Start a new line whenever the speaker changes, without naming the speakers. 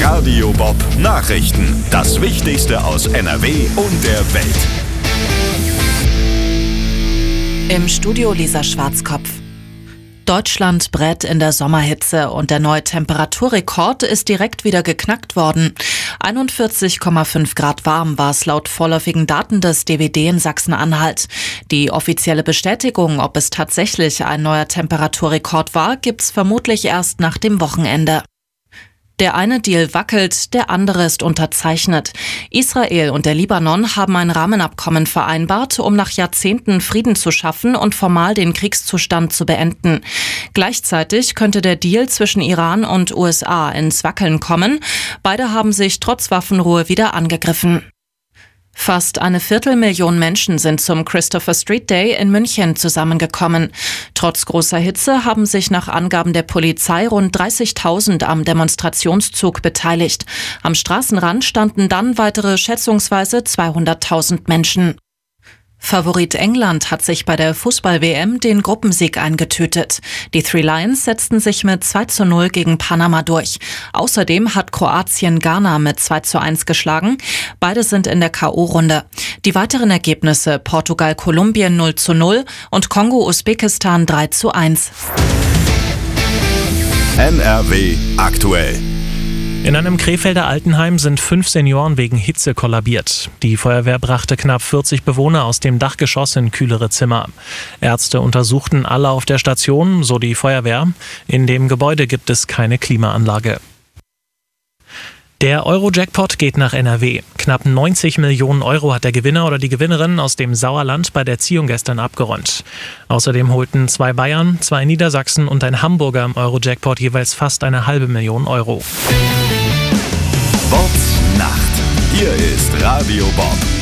Radio Bob Nachrichten. Das Wichtigste aus NRW und der Welt.
Im Studio Lisa Schwarzkopf. Deutschland brät in der Sommerhitze und der neue Temperaturrekord ist direkt wieder geknackt worden. 41,5 Grad warm war es laut vorläufigen Daten des DWD in Sachsen-Anhalt. Die offizielle Bestätigung, ob es tatsächlich ein neuer Temperaturrekord war, gibt's vermutlich erst nach dem Wochenende. Der eine Deal wackelt, der andere ist unterzeichnet. Israel und der Libanon haben ein Rahmenabkommen vereinbart, um nach Jahrzehnten Frieden zu schaffen und formal den Kriegszustand zu beenden. Gleichzeitig könnte der Deal zwischen Iran und USA ins Wackeln kommen. Beide haben sich trotz Waffenruhe wieder angegriffen. Fast 250.000 Menschen sind zum Christopher Street Day in München zusammengekommen. Trotz großer Hitze haben sich nach Angaben der Polizei rund 30.000 am Demonstrationszug beteiligt. Am Straßenrand standen dann weitere schätzungsweise 200.000 Menschen. Favorit England hat sich bei der Fußball-WM den Gruppensieg eingetütet. Die Three Lions setzten sich mit 2:0 gegen Panama durch. Außerdem hat Kroatien Ghana mit 2:1 geschlagen. Beide sind in der K.O.-Runde. Die weiteren Ergebnisse: Portugal Kolumbien 0:0 und Kongo Usbekistan 3:1.
NRW aktuell.
In einem Krefelder Altenheim sind 5 Senioren wegen Hitze kollabiert. Die Feuerwehr brachte knapp 40 Bewohner aus dem Dachgeschoss in kühlere Zimmer. Ärzte untersuchten alle auf der Station, so die Feuerwehr. In dem Gebäude gibt es keine Klimaanlage. Der Euro-Jackpot geht nach NRW. Knapp 90 Millionen Euro hat der Gewinner oder die Gewinnerin aus dem Sauerland bei der Ziehung gestern abgeräumt. Außerdem holten 2 Bayern, 2 Niedersachsen und ein Hamburger im Euro-Jackpot jeweils fast 500.000 Euro.
Bobs Nacht. Hier ist Radio Bob.